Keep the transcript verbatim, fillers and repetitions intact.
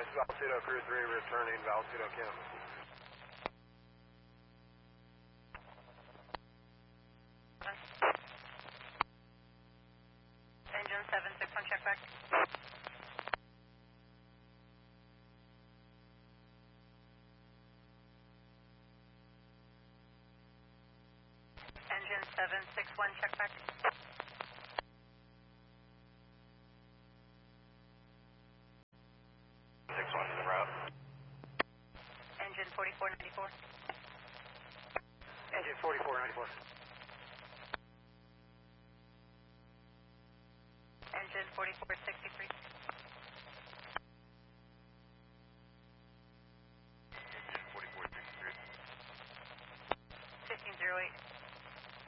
Valsito Crew three returning Valsito Kim. Engine seven six one, check back. Engine seven six one, check back. six one is en route. Engine forty-four ninety-four. Engine forty-four ninety-four. Engine forty-four six